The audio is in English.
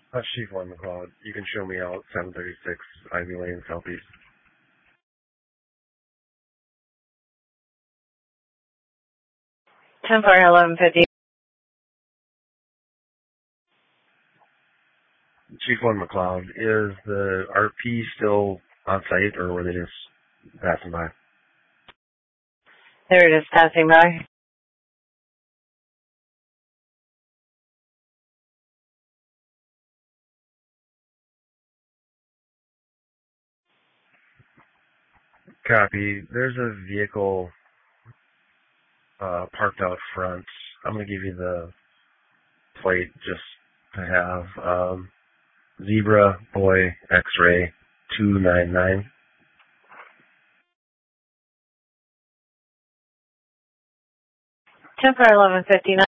Chief 1 McLeod. You can show me out 736 Ivy Lane Southeast. 10-4, 1150. Chief 1 McLeod, is the RP still on site, or were they just passing by? They were just passing by. Copy. There's a vehicle parked out front. I'm going to give you the plate just to have. Zebra Boy X-Ray 299. 10-4, 1159.